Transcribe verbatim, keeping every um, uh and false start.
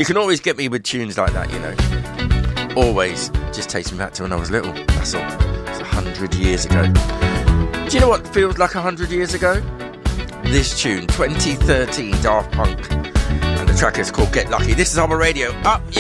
You can always get me with tunes like that, you know. Always just takes me back to when I was little. That's all. It's a hundred years ago. Do you know what feels like a hundred years ago? This tune, twenty thirteen, Daft Punk. And the track is called Get Lucky. This is Armour Radio. Up you